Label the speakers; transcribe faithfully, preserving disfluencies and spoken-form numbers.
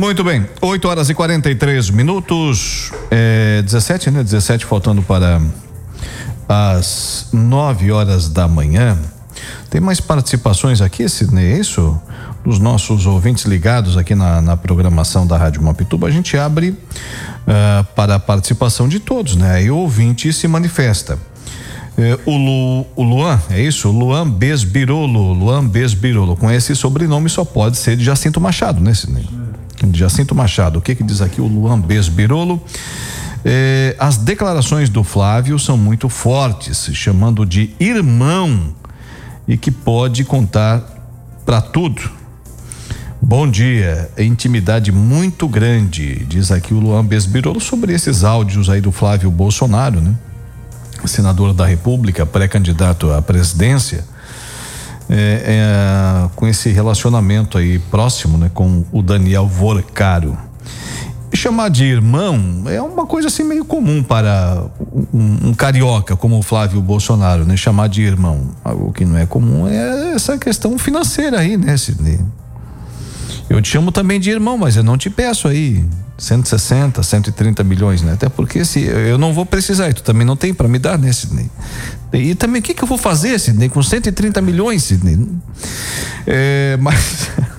Speaker 1: Muito bem, oito horas e quarenta e três minutos, é, dezessete, né? dezessete faltando para as nove horas da manhã. Tem mais participações aqui, Sidney, é isso? Dos nossos ouvintes ligados aqui na, na programação da Rádio Mapituba. A gente abre uh, para a participação de todos, né? E o ouvinte se manifesta. É, o, Lu, o Luan, é isso? Luan Besbirolo, Luan Besbirolo, com esse sobrenome só pode ser de Jacinto Machado, né, Sidney? De Jacinto Machado. O que que diz aqui o Luan Besbirolo? É, as declarações do Flávio são muito fortes, chamando de irmão e que pode contar para tudo. Bom dia, é intimidade muito grande, diz aqui o Luan Besbirolo sobre esses áudios aí do Flávio Bolsonaro, né? Senador da República, pré-candidato à presidência, é, é, com esse relacionamento aí próximo, né, com o Daniel Vorcaro. Chamar de irmão é uma coisa assim meio comum para um, um carioca como o Flávio Bolsonaro, né? Chamar de irmão. O que não é comum é essa questão financeira aí, né, Sidney? Eu te chamo também de irmão, mas eu não te peço aí cento e sessenta, cento e trinta milhões, né? Até porque se eu não vou precisar, e tu também não tem para me dar, né, Sidney? E também o que que eu vou fazer, Sidney, com cento e trinta milhões, Sidney? É, mas